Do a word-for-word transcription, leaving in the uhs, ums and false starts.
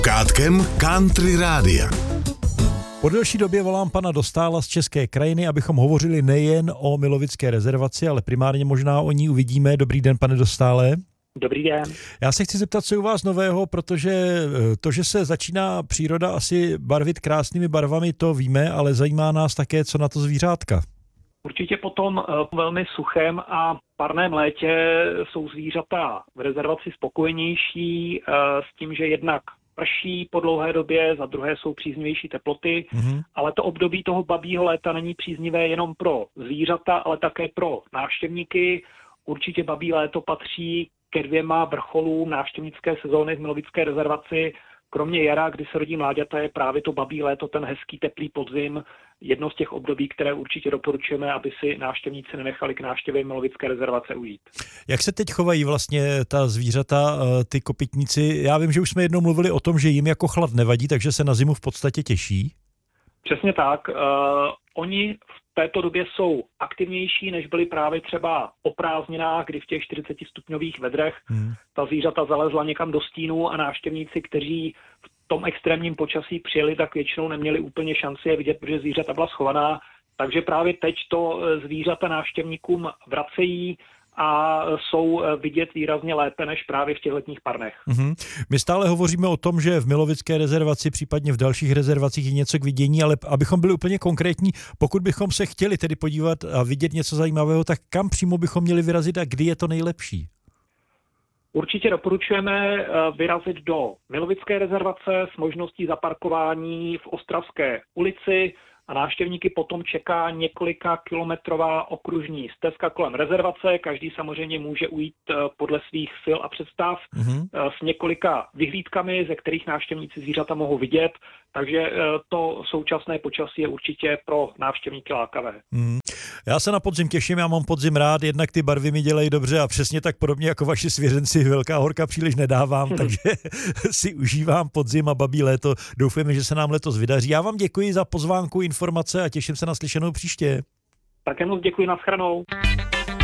Kátkem Country Rádia. Po delší době volám pana Dostála z České krajiny, abychom hovořili nejen o Milovické rezervaci, ale primárně možná o ní uvidíme. Dobrý den, pane Dostále. Dobrý den. Já se chci zeptat, co je u vás nového, protože to, že se začíná příroda asi barvit krásnými barvami, to víme, ale zajímá nás také, co na to zvířátka. Určitě po tom velmi suchém a parném létě jsou zvířata v rezervaci spokojenější s tím, že jednak prší po dlouhé době, za druhé jsou příznivější teploty, mm-hmm. ale to období toho babího léta není příznivé jenom pro zvířata, ale také pro návštěvníky. Určitě babí léto patří ke dvěma vrcholům návštěvnické sezóny v Milovické rezervaci. Kromě jara, kdy se rodí mláďata, je právě to babí léto, ten hezký teplý podzim, jedno z těch období, které určitě doporučujeme, aby si návštěvníci nenechali k návštěvě Milovické rezervace ujít. Jak se teď chovají vlastně ta zvířata, ty kopytníci? Já vím, že už jsme jednou mluvili o tom, že jim jako chlad nevadí, takže se na zimu v podstatě těší. Přesně tak. Uh, oni v této době jsou aktivnější, než byli právě třeba o prázdninách, kdy v těch čtyřicetistupňových vedrech hmm. ta zvířata zalezla někam do stínu a návštěvníci, kteří v tom extrémním počasí přijeli, tak většinou neměli úplně šanci je vidět, protože zvířata byla schovaná. Takže právě teď to zvířata návštěvníkům vracejí a jsou vidět výrazně lépe než právě v těch letních parnech. Mm-hmm. My stále hovoříme o tom, že v Milovické rezervaci, případně v dalších rezervacích je něco k vidění, ale abychom byli úplně konkrétní, pokud bychom se chtěli tedy podívat a vidět něco zajímavého, tak kam přímo bychom měli vyrazit a kdy je to nejlepší? Určitě doporučujeme vyrazit do Milovické rezervace s možností zaparkování v Ostravské ulici, a návštěvníky potom čeká několika kilometrová okružní stezka kolem rezervace. Každý samozřejmě může ujít podle svých sil a představ mm-hmm. s několika vyhlídkami, ze kterých návštěvníci zvířata mohou vidět. Takže to současné počasí je určitě pro návštěvníky lákavé. Mm. Já se na podzim těším, já mám podzim rád, jednak ty barvy mi dělají dobře a přesně tak podobně jako vaši svěřenci Velká horka příliš nedávám, mm. takže si užívám podzim a babí léto. Doufujeme, že se nám letos vydaří. Já vám děkuji za pozvánku, informace a těším se na slyšenou příště. Také moc děkuji, nashledanou.